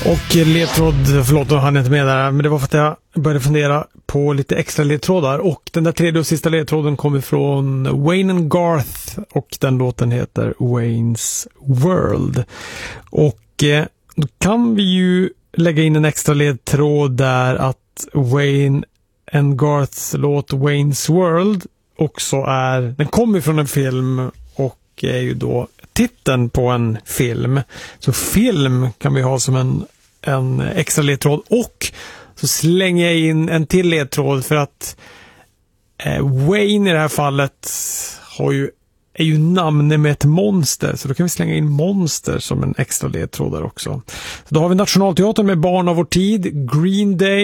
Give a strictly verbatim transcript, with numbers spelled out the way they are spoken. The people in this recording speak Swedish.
Och ledtråd, förlåt då hann jag inte med där, men det var för att jag började fundera på lite extra ledtrådar. Och den där tredje och sista ledtråden kommer från Wayne and Garth och den låten heter Wayne's World. Och eh, då kan vi ju lägga in en extra ledtråd där att Wayne and Garths låt Wayne's World också är, den kommer från en film och är ju då titeln på en film. Så film kan vi ha som en, en extra ledtråd, och så slänger jag in en till ledtråd för att eh, Wayne i det här fallet har ju, är ju namnet med ett monster, så då kan vi slänga in monster som en extra ledtråd där också. Så då har vi Nationalteatern med Barn av vår tid, Green Day